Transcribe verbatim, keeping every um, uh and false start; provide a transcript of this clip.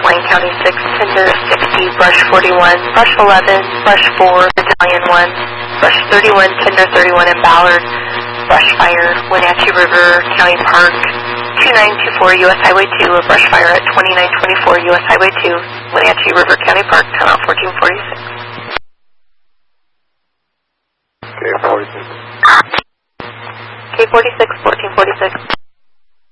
Wayne County six, Tender sixty, Brush forty-one, Brush eleven, Brush four, Battalion one, Brush thirty-one, Tender thirty-one in Ballard, Brush fire, Wenatchee River County Park, two nine two four U S Highway two, a brush fire at twenty-nine twenty-four U S Highway two, Wenatchee River County Park, timeout fourteen forty-six. K forty-six. K forty-six, fourteen forty-six.